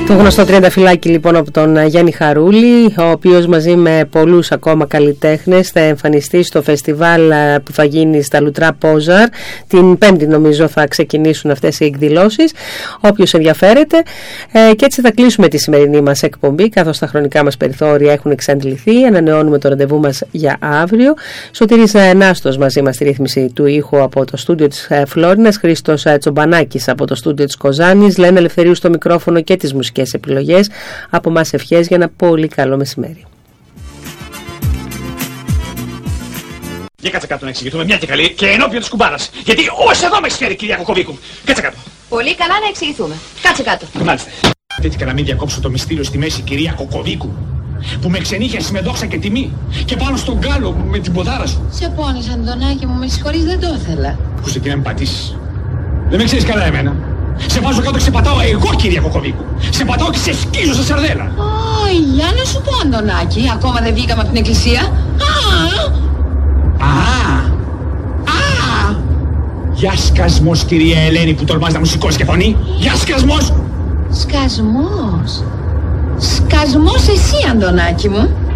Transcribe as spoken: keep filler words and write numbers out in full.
Το γνωστό τριανταφυλάκι λοιπόν από τον Γιάννη Χαρούλη, ο οποίος μαζί με πολλούς ακόμα καλλιτέχνες θα εμφανιστεί στο φεστιβάλ που θα γίνει στα Λουτρά Πόζαρ. Την Πέμπτη νομίζω θα ξεκινήσουν αυτές οι εκδηλώσεις, όποιος ενδιαφέρεται. Ε, και έτσι θα κλείσουμε τη σημερινή μας εκπομπή, καθώς τα χρονικά μας περιθώρια έχουν εξαντληθεί. Ανανεώνουμε το ραντεβού μας για αύριο. Σωτήρης Νάστος μαζί μας στη ρύθμιση του ήχου από το στούντιο της Φλόρινας, Χρήστος Τσομπανάκης από το στούντιο της Κοζάνης, Λένα Ελευθερίου στο μικρόφωνο και τις μουσικές επιλογές. Από μας ευχές για ένα πολύ καλό μεσημέρι. Για κάτσε κάτω να εξηγηθούμε μια και καλή και ενώπιον της κουμπάρας. Γιατί ως εδώ με έχεις φέρει, κυρία Κοκοβίκου. Κάτσε κάτω. Πολύ καλά να εξηγηθούμε. Κάτσε κάτω. Μάλιστα. Τέτοικα να μην διακόψω το μυστήριο στη μέση, κυρία Κοκοβίκου. Που με ξενύχιασε με δόξα και τιμή. Και πάνω στον γκάλο με την ποδάρα σου. Σε πόνες, Αντωνάκη μου, με συγχωρείς, δεν το ήθελα. Που σε εκεί να με πατήσεις. Δεν με ξέρεις καλά εμένα. Σε βάζω κάτω και σε πατάω εγώ, κυρία Κοκοβίκου. Σε πατάω και σε σκίζω σε σαρδέλα. Ω, για να σου πω, Αντωνάκη, ακόμα δεν βγήκαμε από την εκκλησία. Α! Α! Α! Για σκασμός, κυρία Ελένη, που τολμάς να μου σηκώσεις και φωνή. Για σκασμός! Σκασμός. Σκασμός εσύ, Αντωνάκη μου.